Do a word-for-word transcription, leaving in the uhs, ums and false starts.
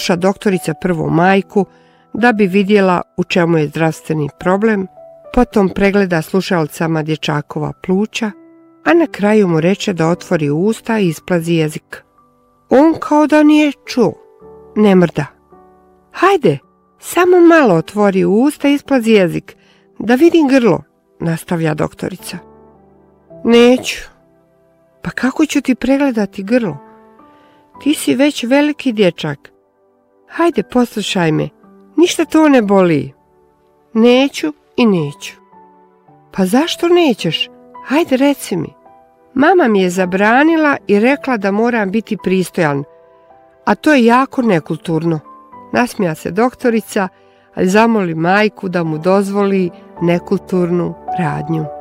sasluša doktorica prvo majku da bi vidjela u čemu je zdravstveni problem, potom pregleda slušalcama dječakova pluća, a na kraju mu reče da otvori usta i isplazi jezik. On kao da nije čuo. Ne mrda. Hajde, samo malo otvori usta i isplazi jezik, da vidim grlo, nastavlja doktorica. Neću. Pa kako ću ti pregledati grlo? Ti si već veliki dječak. Hajde, poslušaj me, ništa to ne boli. Neću i neću. Pa zašto nećeš? Hajde, reci mi. Mama mi je zabranila i rekla da moram biti pristojan, a to je jako nekulturno. Nasmija se doktorica, ali zamoli majku da mu dozvoli nekulturnu radnju.